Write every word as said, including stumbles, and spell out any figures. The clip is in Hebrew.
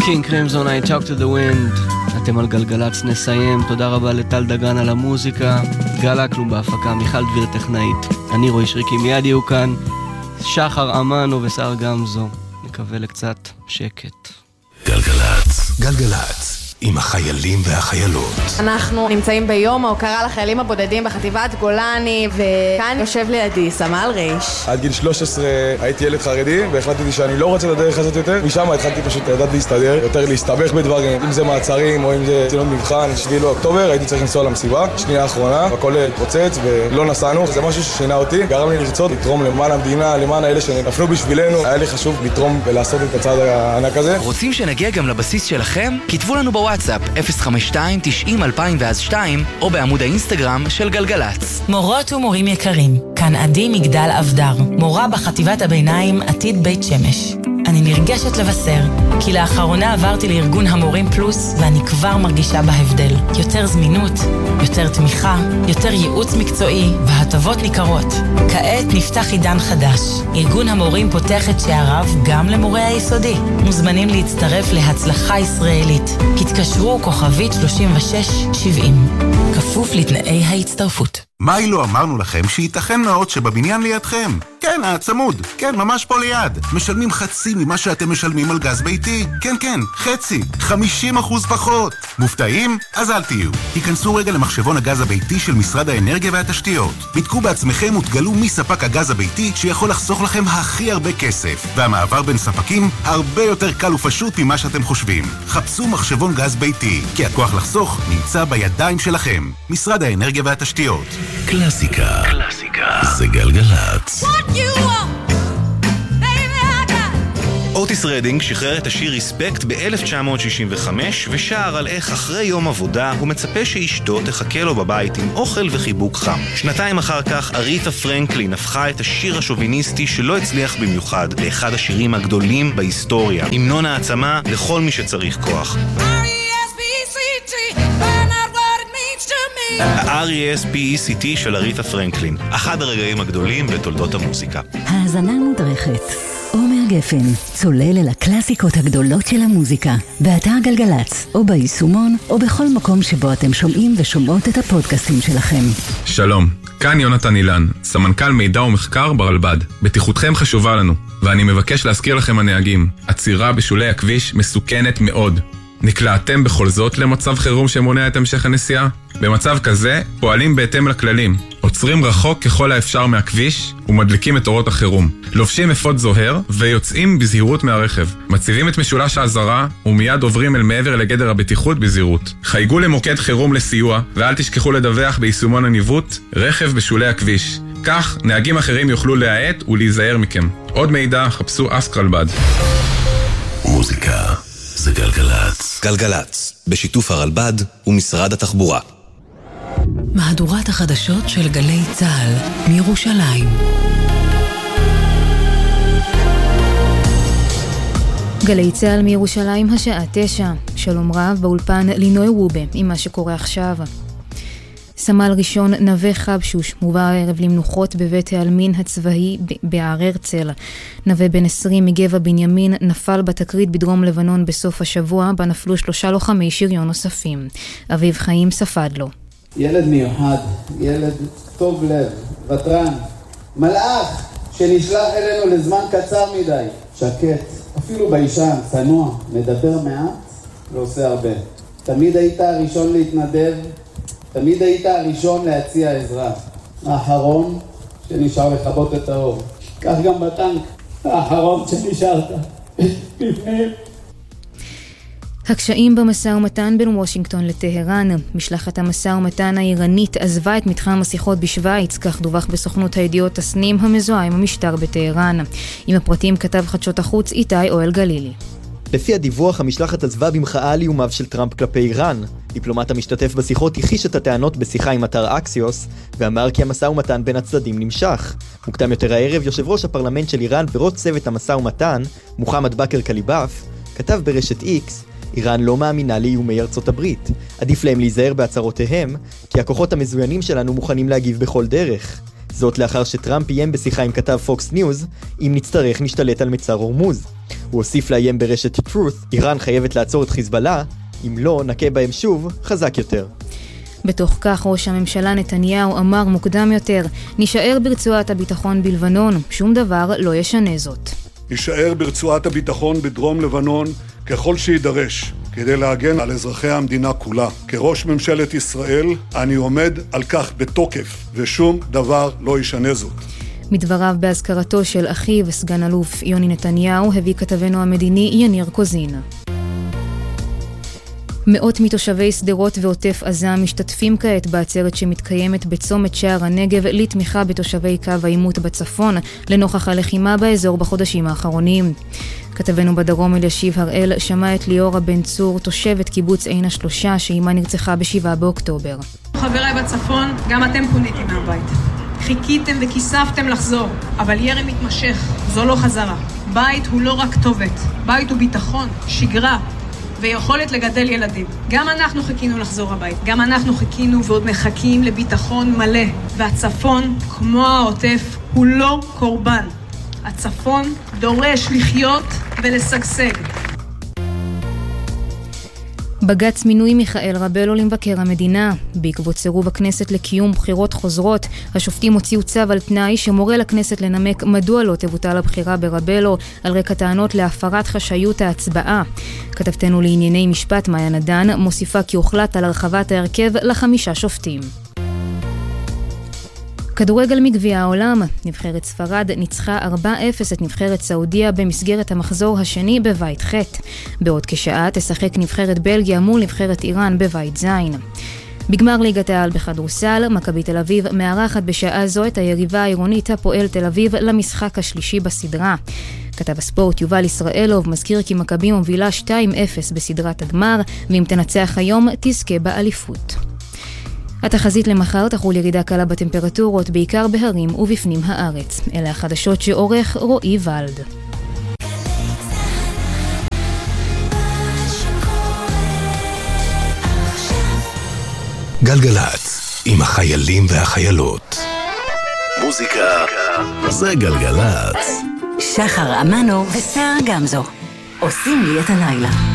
King Crimson, I Talk to the Wind. אתם על גלגלץ, נסיים. תודה רבה לטל דגן על המוזיקה, גל אקלום בהפקה, מיכל דביר טכנאית, אני רועי שריקי, מיד יהיו כאן שחר אמנו ושר גמזו. נקווה לקצת שקט. גלגלץ, גלגלץ עם החיילים והחיילות. אנחנו נמצאים ביום ההוקרה לחיילים הבודדים בחטיבת גולני, וכאן יושב לידי סמל ריש. עד גיל שלוש עשרה הייתי ילד חרדי, והחלטתי שאני לא רוצה את הדרך הזאת יותר. משם התחלתי פשוט לדעת להסתדר, יותר להסתבך בדברים, אם זה מעצרים או אם זה ציונות מבחן. שביעי לאוקטובר הייתי צריך לנסוע למסיבה, שנייה האחרונה, והכל התפוצץ ולא נסענו. זה משהו ששינה אותי, גרם לי לרצות לתרום למען המדינה, למען האלה שנפלו בשבילנו. היה לי חשוב לתרום ולעשות את הצעד הענק הזה. רוצים שנגיע גם לבסיס שלכם? כתבו לנו בוואטסאפ אפס חמש שתיים תשעים אלפיים ואז שתיים או בעמוד האינסטגרם של גלגלץ. מורות ומורים יקרים, כאן עדי מגדל אבדר, מורה בחטיבת הביניים עתיד בית שמש. אני נרגשת לבשר, כי לאחרונה עברתי לארגון המורים פלוס, ואני כבר מרגישה בהבדל. יותר זמינות, יותר תמיכה, יותר ייעוץ מקצועי, והטבות ניכרות. כעת נפתח עידן חדש. ארגון המורים פותח את שעריו גם למורי היסודי. מוזמנים להצטרף להצלחה ישראלית. התקשרו כוכבית שלושים ושש שבעים. כפוף לתנאי ההצטרפות. מה אילו אמרנו לכם שייתכן מאוד שבבניין לידכם? כן, הצמוד. כן, ממש פה ליד. משלמים חצי ממה שאתם משלמים על גז ביתי. כן, כן, חצי. חמישים אחוז פחות. מופתעים? אז אל תהיו. היכנסו רגע למחשבון הגז הביתי של משרד האנרגיה והתשתיות. בדקו בעצמכם ותגלו מי ספק הגז הביתי שיכול לחסוך לכם הכי הרבה כסף. והמעבר בין ספקים הרבה יותר קל ופשוט ממה שאתם חושבים. חפשו מחשבון גז ביתי, כי הכוח לחסוך נמצא בידיים שלכם. משרד האנרגיה והתשתיות. קלאסיקה. קלאסיקה. זה גלגלץ. אוטיס רדינג שחרר את השיר ריספקט ב-אלף תשע מאות שישים וחמש ושר על איך אחרי יום עבודה הוא מצפה שאשתו תחכה לו בבית עם אוכל וחיבוק חם. שנתיים אחר כך אריתה פרנקלין הפכה את השיר השוביניסטי שלא הצליח במיוחד לאחד השירים הגדולים בהיסטוריה, המנון העצמה לכל מי שצריך כוח. ה-אר אי אס פי אי סי טי של אריתה פרנקלין, אחד הרגעים הגדולים בתולדות המוזיקה. האזנה מודרכת. עומר גפן, צולל אל הקלאסיקות הגדולות של המוזיקה, באתר גלגלץ, או ביישומון, או בכל מקום שבו אתם שומעים ושומעות את הפודקאסטים שלכם. שלום, כאן יונתן אילן, סמנכ"ל מידע ומחקר ברלב"ד. בטיחותכם חשובה לנו, ואני מבקש להזכיר לכם הנהגים, עצירה בשולי הכביש מסוכנת מאוד. נקלעתם בכל זאת למצב חירום שמונע את המשך הנסיעה? במצב כזה פועלים בהתאם לכללים, עוצרים רחוק ככל האפשר מהכביש ומדליקים את אורות החירום, לובשים אפוד זוהר ויוצאים בזהירות מהרכב, מציבים את משולש האזהרה ומיד עוברים אל מעבר לגדר הבטיחות בזהירות. חייגו למוקד חירום לסיוע ואל תשכחו לדווח ביישומון הניווט רכב בשולי הכביש, כך נהגים אחרים יוכלו להאט ולהיזהר מכם. עוד מידע חפשו אסק רלב"ד. מוזיקה זה גלגלץ. גלגלץ, בשיתוף הרלב"ד ומשרד התחבורה. מהדורת החדשות של גלי צה"ל מירושלים. גלי צה"ל מירושלים, השעה תשע. שלום רב, באולפן לינוי וובה עם מה שקורה עכשיו. סמל ראשון נווה חבשוש מובא הערב למנוחות בבית העלמין הצבאי בהר הרצל. נווה בן עשרים מגבע בנימין נפל בתקרית בדרום לבנון בסוף השבוע, בה נפלו שלושה לוחמי שריון נוספים. אביב חיים ספד לו. ילד מיוחד, ילד טוב לב, וטרן, מלאך שנשלח אלינו לזמן קצר מדי, שקט, אפילו באישה, צנוע, מדבר מעט, לא עושה הרבה. תמיד היית הראשון להתנדב, תמיד היית הראשון להציע עזרה. האחרון שנשאר לכבות את האור. כך גם בטנק, האחרון שנשארת בפנים. הקשיים במשא ומתן בין וושינגטון לטהרן. משלחת המשא ומתן האיראנית עזבה את מתחם השיחות בשוויץ, כך דווח בסוכנות הידיעות הסנים המזוהה עם המשטר בטהרן. עם הפרטים כתב חדשות החוץ איתי אוהל גלילי. לפי הדיווח, המשלחת עזבה במחאה על איומיו של טראמפ כלפי איראן. דיפלומט המשתתף בשיחות הכחיש את הטענות בשיחה עם אתר אקסיוס, ואמר כי המשא ומתן בין הצדדים נמשך. מוקדם יותר הערב, יושב ראש הפרלמנט של איראן וראש צוות המשא ומתן, מוחמד בכר קליבאף, כתב ברשת איקס, איראן לא מאמינה לאיומי ארצות הברית. עדיף להם להיזהר בהצהרותיהם, כי הכוחות המזוינים שלנו מוכנים להגיב בכל דרך. זאת לאחר שטראמפ איים בשיחה עם כתב פוקס ניוז, אם נצטרך נשתלט על מצר הורמוז. הוא הוסיף לאיים ברשת Truth, איראן חייבת לעצור את חיזבאללה, אם לא נקה בהם שוב, חזק יותר. בתוך כך ראש הממשלה נתניהו אמר מוקדם יותר, נשאר ברצועת הביטחון בלבנון, שום דבר לא ישנה זאת. נשאר ברצועת הביטחון בדרום לבנון ככל שידרש, כדי להגן על אזרחי המדינה כולה. כראש ממשלת ישראל, אני עומד על כך בתוקף, ושום דבר לא ישנה זאת. מדבריו בהזכרתו של אחיו וסגן אלוף יוני נתניהו, הביא כתבנו המדיני יניר קוזין. מאות מתושבי סדרות ועוטף עזה משתתפים כעת בעצרת שמתקיימת בצומת שער הנגב לתמיכה בתושבי קו העימות בצפון, לנוכח הלחימה באזור בחודשים האחרונים. כתבנו בדרום אלישיב הראל שמע את ליאורה בן צור, תושבת קיבוץ עין השלושה, שאימה נרצחה בשבעה באוקטובר. חבריי בצפון, גם אתם פוניתם מהבית. חיכיתם וכיספתם לחזור, אבל ירי מתמשך, זו לא חזרה. בית הוא לא רק כתובת, בית הוא ביטחון, שגרה, ויכולת לגדל ילדים. גם אנחנו חיכינו לחזור הבית, גם אנחנו חיכינו ועוד מחכים לביטחון מלא. והצפון, כמו העוטף, הוא לא קורבן. הצפון דורש לחיות ולשגשג. בג"ץ מינוי מיכאל רבלו למבקר המדינה. בעקבות סירוב הכנסת לקיום בחירות חוזרות, השופטים הוציאו צו על תנאי שמורה לכנסת לנמק מדוע לא תבוטל הבחירה ברבלו, על רקע טענות להפרת חשאיות ההצבעה. כתבתנו לענייני משפט מאיה נדן מוסיפה כי הוחלט על הרחבת ההרכב לחמישה שופטים. כדורגל מגביע העולם, נבחרת ספרד ניצחה ארבע אפס את נבחרת סעודיה במסגרת המחזור השני בבית ח'. בעוד כשעה תשחק נבחרת בלגיה מול נבחרת איראן בבית זין. בגמר ליגת העל בכדורסל, מכבי תל אביב מארחת בשעה זו את היריבה העירונית הפועל תל אביב למשחק השלישי בסדרה. כתב הספורט יובל ישראלוב מזכיר כי מכבי מובילה שתיים אפס בסדרת הגמר, ואם תנצח היום תזכה באליפות. התחזית למחר תחול ירידה קלה בטמפרטורות, בעיקר בהרים ובפנים הארץ. אלה החדשות שעורך רועי ולד. גלגלץ, עם החיילים והחיילות. מוזיקה זה גלגלץ. שחר אמנו ושר גמזו עושים לי את הלילה.